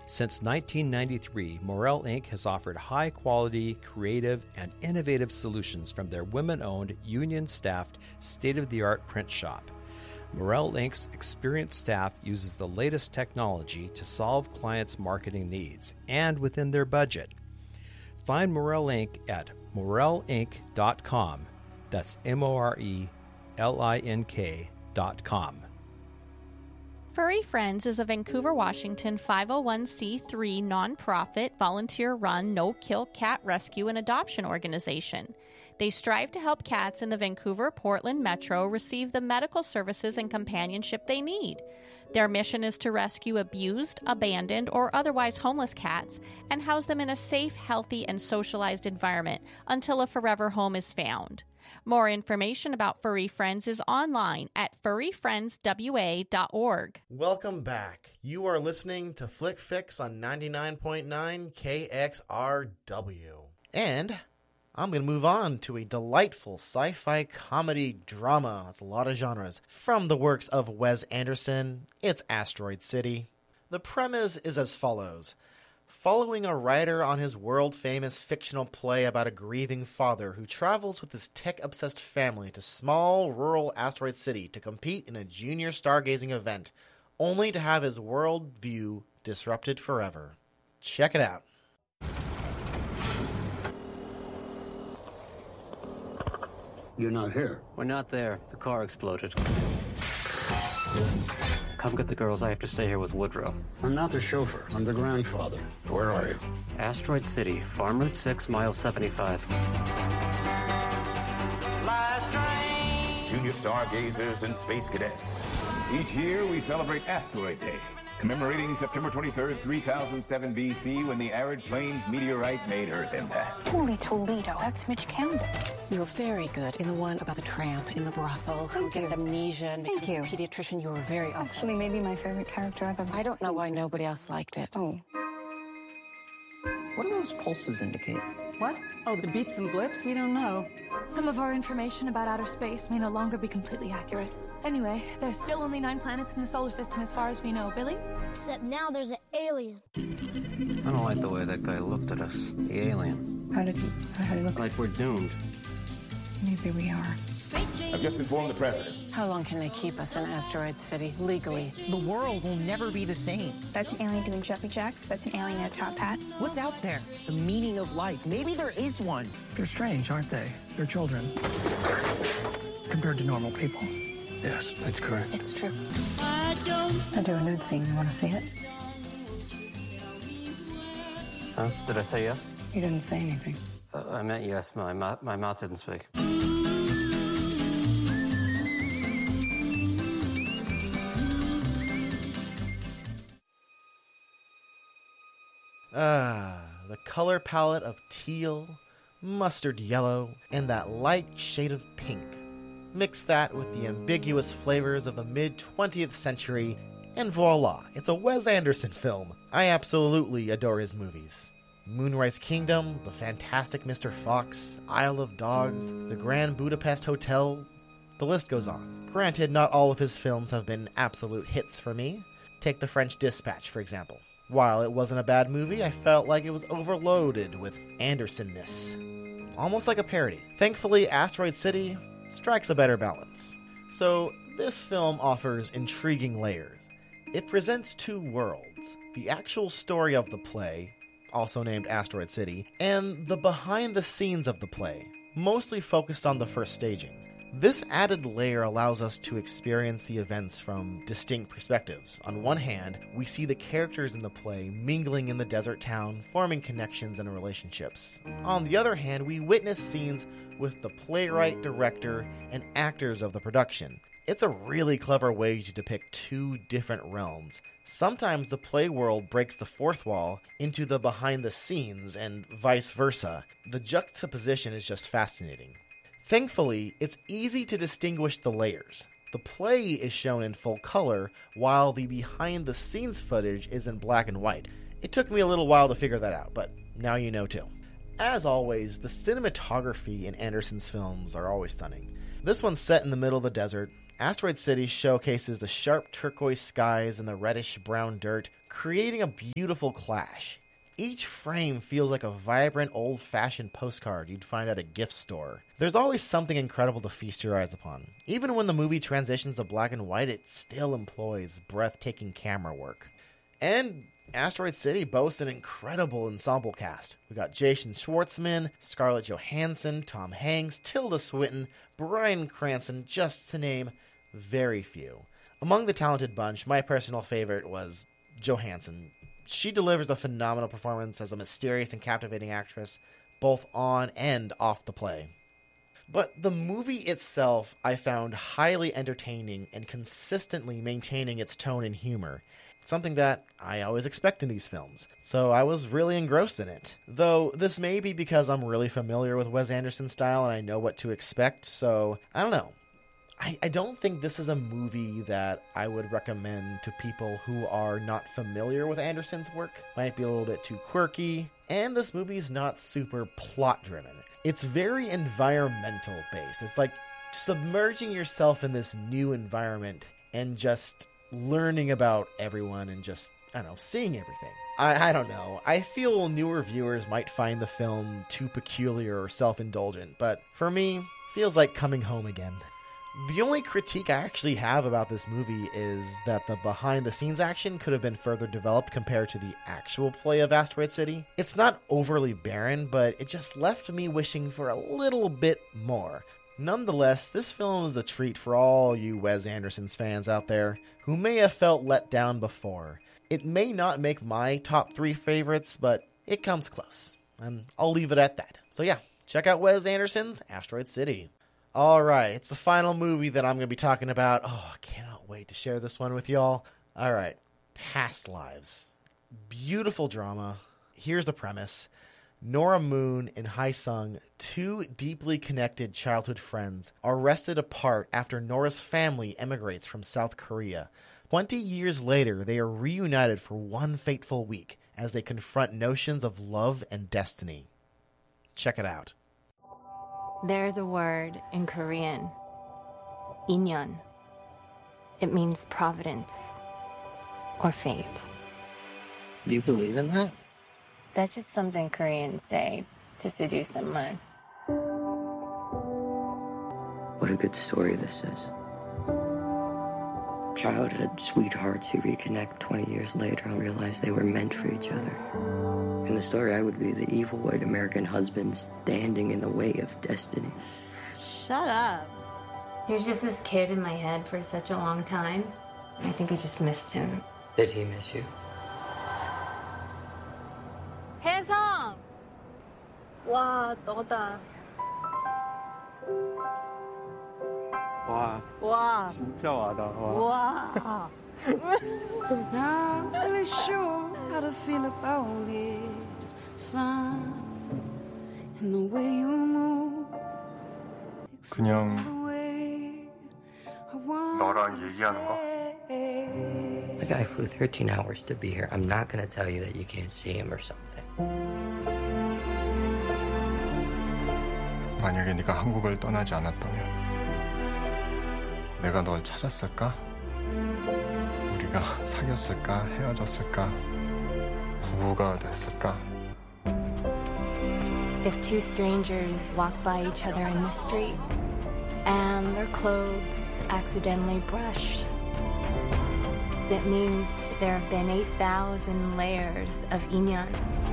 Since 1993, Morel Inc. has offered high-quality, creative, and innovative solutions from their women-owned, union-staffed, state-of-the-art print shop. Morel Inc.'s experienced staff uses the latest technology to solve clients' marketing needs, and within their budget. Find Morel Inc. at morelinc.com. That's MORELINK.com. Furry Friends is a Vancouver, Washington 501c3 nonprofit, volunteer-run, no-kill cat rescue and adoption organization. They strive to help cats in the Vancouver-Portland metro receive the medical services and companionship they need. Their mission is to rescue abused, abandoned, or otherwise homeless cats and house them in a safe, healthy, and socialized environment until a forever home is found. More information about Furry Friends is online at furryfriendswa.org. Welcome back. You are listening to Flick Fix on 99.9 KXRW. And I'm going to move on to a delightful sci-fi comedy drama. That's a lot of genres. From the works of Wes Anderson, it's Asteroid City. The premise is as follows. Following a writer on his world-famous fictional play about a grieving father who travels with his tech-obsessed family to small, rural Asteroid City to compete in a junior stargazing event, only to have his world view disrupted forever. Check it out. You're not here. We're not there. The car exploded. Come get the girls. I have to stay here with Woodrow. I'm not the chauffeur. I'm the grandfather. Where are you? Asteroid City, Farm Route 6, mile 75. Last train. Junior stargazers and space cadets. Each year we celebrate Asteroid Day, commemorating September 23rd, 3007 BC, when the arid plains meteorite made Earth impact. Holy Toledo, that's Mitch Campbell. You were very good in the one about the tramp in the brothel who gets amnesia and becomes a pediatrician. You were very authentic. Actually, maybe my favorite character I've ever I don't know why nobody else liked it. Oh. What do those pulses indicate? What? Oh, the beeps and blips? We don't know. Some of our information about outer space may no longer be completely accurate. Anyway, there's still only 9 planets in the solar system as far as we know, Billy? Except now there's an alien. I don't like the way that guy looked at us. The alien. How did he look? Like we're doomed. Maybe we are. I've just informed the president. How long can they keep us in Asteroid City legally? The world will never be the same. That's an alien doing jumping jacks. That's an alien in a top hat. What's out there? The meaning of life. Maybe there is one. They're strange, aren't they? They're children. Compared to normal people. Yes, that's correct. It's true. I do a nude scene. You want to see it? Huh? Did I say yes? You didn't say anything. I meant yes. My mouth didn't speak. The color palette of teal, mustard yellow, and that light shade of pink. Mix that with the ambiguous flavors of the mid-20th century, and voila, it's a Wes Anderson film. I absolutely adore his movies. Moonrise Kingdom, The Fantastic Mr. Fox, Isle of Dogs, The Grand Budapest Hotel, the list goes on. Granted, not all of his films have been absolute hits for me. Take The French Dispatch, for example. While it wasn't a bad movie, I felt like it was overloaded with Anderson-ness. Almost like a parody. Thankfully, Asteroid City strikes a better balance. So, this film offers intriguing layers. It presents 2 worlds, the actual story of the play, also named Asteroid City, and the behind the scenes of the play, mostly focused on the first staging. This added layer allows us to experience the events from distinct perspectives. On one hand, we see the characters in the play mingling in the desert town, forming connections and relationships. On the other hand, we witness scenes with the playwright, director, and actors of the production. It's a really clever way to depict 2 different realms. Sometimes the play world breaks the 4th wall into the behind the scenes and vice versa. The juxtaposition is just fascinating. Thankfully, it's easy to distinguish the layers. The play is shown in full color, while the behind-the-scenes footage is in black and white. It took me a little while to figure that out, but now you know too. As always, the cinematography in Anderson's films are always stunning. This one's set in the middle of the desert, Asteroid City showcases the sharp turquoise skies and the reddish-brown dirt, creating a beautiful clash. Each frame feels like a vibrant, old-fashioned postcard you'd find at a gift store. There's always something incredible to feast your eyes upon. Even when the movie transitions to black and white, it still employs breathtaking camera work. And Asteroid City boasts an incredible ensemble cast. We got Jason Schwartzman, Scarlett Johansson, Tom Hanks, Tilda Swinton, Bryan Cranston, just to name very few. Among the talented bunch, my personal favorite was Johansson. She delivers a phenomenal performance as a mysterious and captivating actress, both on and off the play. But the movie itself I found highly entertaining and consistently maintaining its tone and humor, something that I always expect in these films, so I was really engrossed in it. Though this may be because I'm really familiar with Wes Anderson's style and I know what to expect, so I don't know. I don't think this is a movie that I would recommend to people who are not familiar with Anderson's work. Might be a little bit too quirky, and this movie's not super plot-driven. It's very environmental-based. It's like submerging yourself in this new environment and just learning about everyone and just, I don't know, seeing everything. I don't know. I feel newer viewers might find the film too peculiar or self-indulgent, but for me, feels like coming home again. The only critique I actually have about this movie is that the behind-the-scenes action could have been further developed compared to the actual play of Asteroid City. It's not overly barren, but it just left me wishing for a little bit more. Nonetheless, this film is a treat for all you Wes Anderson's fans out there who may have felt let down before. It may not make my top 3 favorites, but it comes close, and I'll leave it at that. So yeah, check out Wes Anderson's Asteroid City. Alright, it's the final movie that I'm going to be talking about. Oh, I cannot wait to share this one with y'all. Alright, Past Lives. Beautiful drama. Here's the premise. Nora Moon and Hae Sung, two deeply connected childhood friends, are wrested apart after Nora's family emigrates from South Korea. 20 years later, they are reunited for one fateful week as they confront notions of love and destiny. Check it out. There's a word in Korean, 인연. It means providence or fate. Do you believe in that? That's just something Koreans say to seduce someone. What a good story this is. Childhood sweethearts who reconnect 20 years later and realize they were meant for each other. In the story, I would be the evil white American husband standing in the way of destiny. Shut up. He was just this kid in my head for such a long time. I think I just missed him. Did he miss you? 혜성! 와, 너다. 와, 진짜 와다. Not really sure how to feel about it, son. And the way you move, 그냥 너랑 얘기하는 거? The guy flew 13 hours to be here. I'm not gonna tell you that you can't see him or something. 만약에 네가 한국을 떠나지 않았다면 내가 널 찾았을까? 우리가 사귀었을까? 헤어졌을까? 부부가 됐을까? If two strangers walk by each other in the street and their clothes accidentally brush, that means there have been 8,000 layers of 인연.